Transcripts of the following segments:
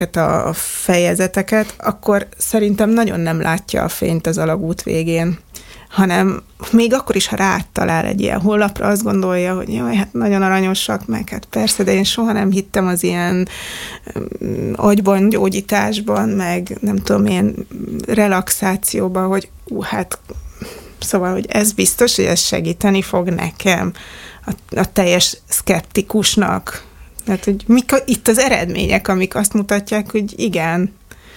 a fejezeteket, akkor szerintem nagyon nem látja a fényt az alagút végén, hanem még akkor is, ha rátalál egy ilyen honlapra, azt gondolja, hogy jaj, hát nagyon aranyosak, meg hát persze, de én soha nem hittem az ilyen agyban gyógyításban, meg nem tudom, ilyen relaxációban, hogy hát szóval, hogy ez biztos, hogy ez segíteni fog nekem, a teljes szkeptikusnak. Tehát, hogy mik itt az eredmények, amik azt mutatják, hogy igen,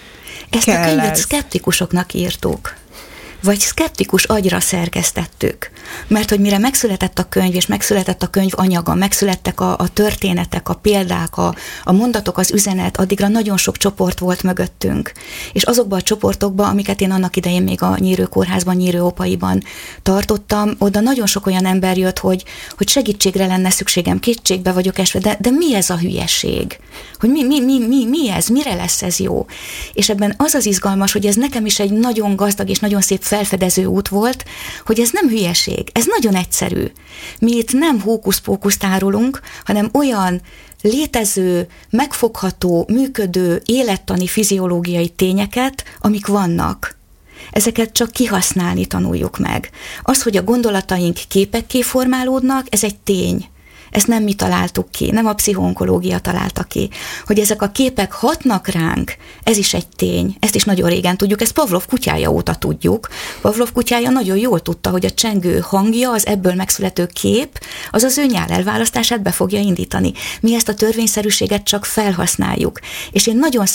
ezt a könyvet szkeptikusoknak írtuk, vagy szkeptikus agyra szerkesztettük. Mert hogy mire megszületett a könyv, és megszületett a könyv anyaga, megszülettek a történetek, a példák, a mondatok, az üzenet, addigra nagyon sok csoport volt mögöttünk. És azokban a csoportokban, amiket én annak idején még a Nyírő Kórházban, Nyírő Ópaiban tartottam, oda nagyon sok olyan ember jött, hogy segítségre lenne szükségem, kétségbe vagyok esve, de mi ez a hülyeség? Hogy mi ez? Mire lesz ez jó? És ebben az izgalmas, hogy ez nekem is egy nagyon gazdag és nagyon szép felfedező út volt, hogy ez nem hülyeség, ez nagyon egyszerű. Mi itt nem hókusz-pókuszt árulunk, hanem olyan létező, megfogható, működő, élettani, fiziológiai tényeket, amik vannak. Ezeket csak kihasználni tanuljuk meg. Az, hogy a gondolataink képekké formálódnak, ez egy tény. Ezt nem mi találtuk ki, nem a pszichoonkológia találta ki. Hogy ezek a képek hatnak ránk, ez is egy tény. Ezt is nagyon régen tudjuk, ezt Pavlov kutyája óta tudjuk. Pavlov kutyája nagyon jól tudta, hogy a csengő hangja, az ebből megszülető kép, az az ő nyálelválasztását be fogja indítani. Mi ezt a törvényszerűséget csak felhasználjuk. És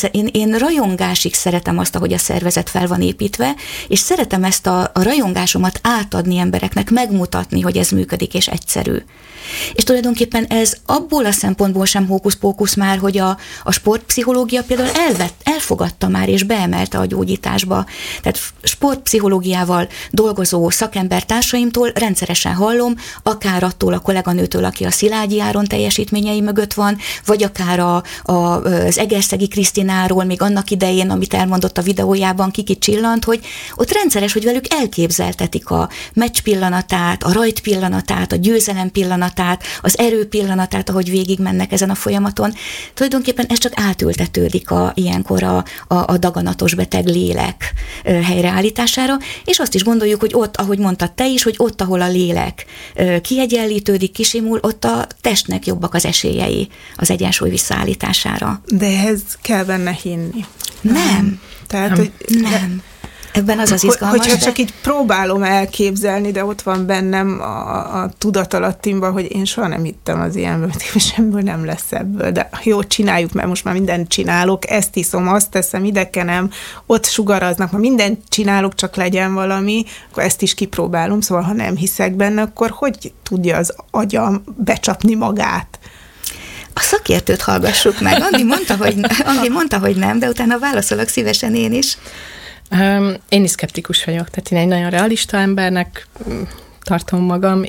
én rajongásig szeretem azt, ahogy a szervezet fel van építve, és szeretem ezt a rajongásomat átadni embereknek, megmutatni, hogy ez működik és egyszerű. És tulajdonképpen ez abból a szempontból sem hókusz-pókusz már, hogy a sportpszichológia például elfogadta már és beemelte a gyógyításba. Tehát sportpszichológiával dolgozó szakembertársaimtól rendszeresen hallom, akár attól a kolléganőtől, aki a Szilágyi Áron teljesítményei mögött van, vagy akár az Egerszegi Krisztináról, még annak idején, amit elmondott a videójában, Kiki Csillant, hogy ott rendszeres, hogy velük elképzeltetik a meccs pillanatát, a rajt pillanatát, a győzelem pillanatát, az erő pillanatát, ahogy végigmennek ezen a folyamaton. Tulajdonképpen ez csak átültetődik ilyenkor a daganatos beteg lélek helyreállítására, és azt is gondoljuk, hogy ott, ahogy mondtad te is, hogy ott, ahol a lélek kiegyenlítődik, kisimul, ott a testnek jobbak az esélyei az egyensúly visszaállítására. De ehhez kell benne hinni. Nem. Tehát, hogy nem. Ebben az izgalmas. Hogyha csak így próbálom elképzelni, de ott van bennem a tudatalattimban, hogy én soha nem hittem az ilyenből, és ebből nem lesz ebből. De jó, csináljuk, mert most már mindent csinálok, ezt iszom, azt teszem, idekenem, ott sugaraznak, ma mindent csinálok, csak legyen valami, akkor ezt is kipróbálom, szóval ha nem hiszek benne, akkor hogy tudja az agyam becsapni magát? A szakértőt hallgassuk meg. Andi mondta, hogy nem, de utána válaszolok szívesen én is. Én is szkeptikus vagyok, tehát én egy nagyon realista embernek tartom magam,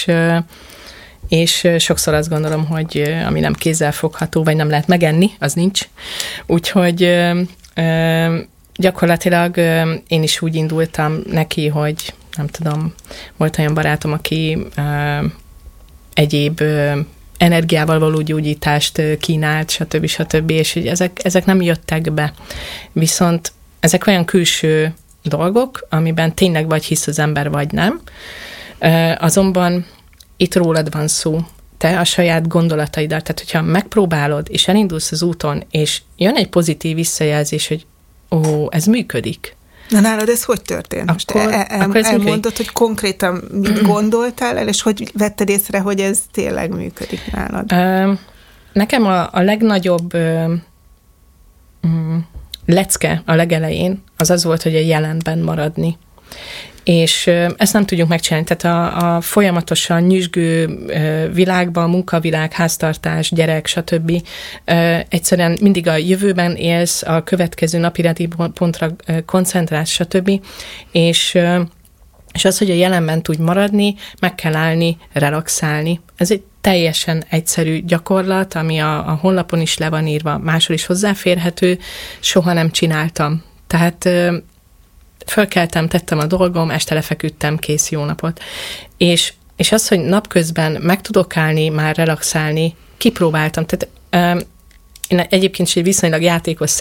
és sokszor azt gondolom, hogy ami nem kézzelfogható, vagy nem lehet megenni, az nincs. Úgyhogy gyakorlatilag én is úgy indultam neki, hogy nem tudom, volt olyan barátom, aki egyéb energiával való gyógyítást kínált, stb. És ezek nem jöttek be. Viszont ezek olyan külső dolgok, amiben tényleg vagy hisz az ember, vagy nem. Azonban itt rólad van szó, te a saját gondolataiddal. Tehát, hogyha megpróbálod, és elindulsz az úton, és jön egy pozitív visszajelzés, hogy ez működik. Na nálad ez hogy történt? Most elmondod, hogy konkrétan mit gondoltál el, és hogy vetted észre, hogy ez tényleg működik nálad? Nekem a legnagyobb lecke a legelején az volt, hogy a jelenben maradni. És ezt nem tudjuk megcsinálni. Tehát a folyamatosan nyüzsgő világban, munkavilág, háztartás, gyerek, stb. Egyszerűen mindig a jövőben élsz, a következő napirendi pontra koncentrálsz, stb. És az, hogy a jelenben tudj maradni, meg kell állni, relaxálni. Ez egy teljesen egyszerű gyakorlat, ami a honlapon is le van írva, máshol is hozzáférhető, soha nem csináltam. Tehát fölkeltem, tettem a dolgom, este lefeküdtem, kész, jó napot. És az, hogy napközben meg tudok állni, már relaxálni, kipróbáltam. Tehát én egyébként is egy viszonylag játékos